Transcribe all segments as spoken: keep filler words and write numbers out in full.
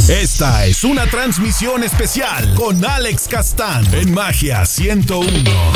Esta es una transmisión especial con Alex Castán en Magia ciento uno.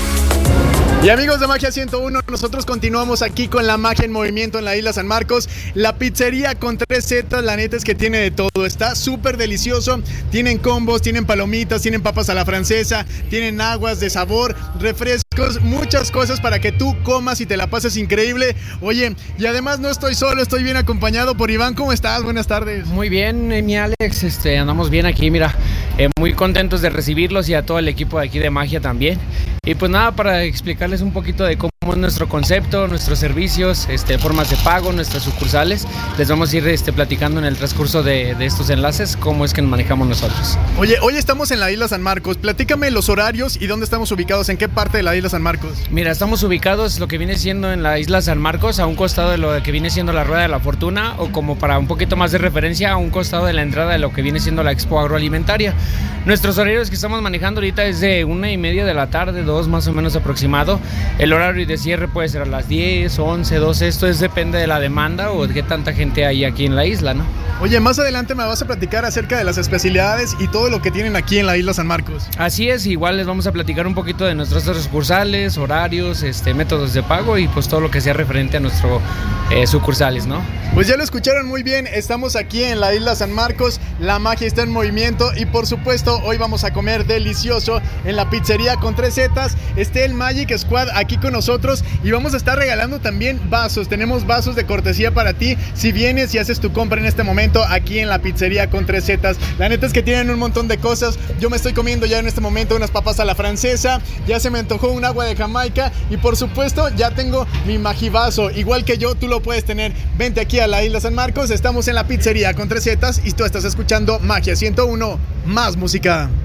Y amigos de Magia ciento uno, nosotros continuamos aquí con la magia en movimiento en la isla San Marcos. La pizzería con tres zetas, la neta es que tiene de todo. Está súper delicioso. Tienen combos, tienen palomitas, tienen papas a la francesa, tienen aguas de sabor, refrescos, muchas cosas para que tú comas y te la pases increíble. Oye, y además no estoy solo, estoy bien acompañado por Iván. ¿Cómo estás? Buenas tardes. Muy bien, mi Alex, este, andamos bien aquí, mira, eh, muy contentos de recibirlos y a todo el equipo de aquí de Magia también. Y pues nada, para explicarles un poquito de cómo es nuestro concepto, nuestros servicios, este, formas de pago, nuestras sucursales, les vamos a ir este, platicando en el transcurso de, de estos enlaces cómo es que nos manejamos nosotros. Oye, hoy estamos en la isla San Marcos, platícame los horarios y dónde estamos ubicados, en qué parte de la isla San Marcos. Mira, estamos ubicados lo que viene siendo en la isla San Marcos, a un costado de lo que viene siendo la Rueda de la Fortuna, o como para un poquito más de referencia, a un costado de la entrada de lo que viene siendo la Expo Agroalimentaria. Nuestros horarios que estamos manejando ahorita es de una y media de la tarde, dos más o menos aproximado. El horario de cierre puede ser a las diez, once, doce, esto es, depende de la demanda o de qué tanta gente hay aquí en la isla, ¿no? Oye, más adelante me vas a platicar acerca de las especialidades y todo lo que tienen aquí en la isla San Marcos. Así es, igual les vamos a platicar un poquito de nuestras sucursales, horarios, este, métodos de pago y pues todo lo que sea referente a nuestros eh, sucursales, ¿no? Pues ya lo escucharon muy bien, estamos aquí en la isla San Marcos, la magia está en movimiento y por supuesto hoy vamos a comer delicioso en la pizzería con tres zetas. Está el Magic Squad aquí con nosotros y vamos a estar regalando también vasos. Tenemos vasos de cortesía para ti si vienes y haces tu compra en este momento aquí en la pizzería con tres zetas. La neta es que tienen un montón de cosas. Yo me estoy comiendo ya en este momento unas papas a la francesa, ya se me antojó un agua de Jamaica y por supuesto ya tengo mi magivaso. Igual que yo, tú lo puedes tener. Vente aquí a la isla San Marcos, estamos en la pizzería con tres zetas y tú estás escuchando Magia ciento uno, más música.